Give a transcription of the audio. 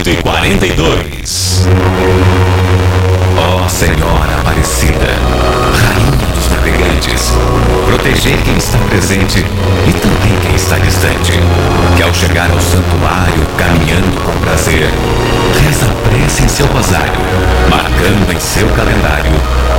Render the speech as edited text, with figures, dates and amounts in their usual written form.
142. Ó Senhora Aparecida, Rainha dos Navegantes, protegei quem está presente e também quem está distante, que ao chegar ao santuário, caminhando com prazer, reza a prece em seu rosário, marcando em seu calendário